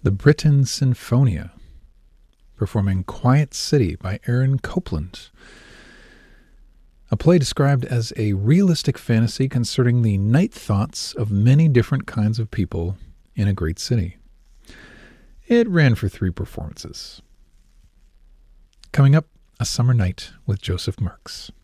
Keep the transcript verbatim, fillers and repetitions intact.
The Britten Sinfonia, performing Quiet City by Aaron Copland, a play described as a realistic fantasy concerning the night thoughts of many different kinds of people in a great city. It ran for three performances. Coming up, A Summer Night with Joseph Merks.